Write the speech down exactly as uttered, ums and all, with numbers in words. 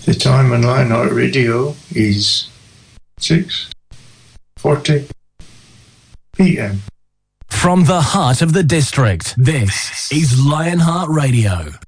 The time on Lionheart Radio is six forty p m. From the heart of the district, this is Lionheart Radio.